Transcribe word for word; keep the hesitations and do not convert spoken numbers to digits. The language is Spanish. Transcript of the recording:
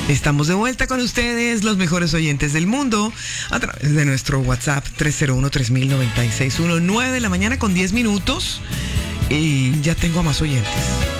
Estamos de vuelta con ustedes, los mejores oyentes del mundo, a través de nuestro WhatsApp tres cero uno, tres mil, noventa y seis diecinueve, de la mañana con diez minutos. Y ya tengo a más oyentes.